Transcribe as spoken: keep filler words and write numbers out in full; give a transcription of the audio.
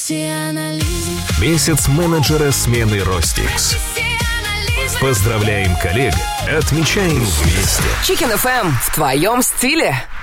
Профессионализм. Месяц менеджера смены Ростикс. Поздравляем коллег, отмечаем вместе. Chicken эф эм в твоем стиле.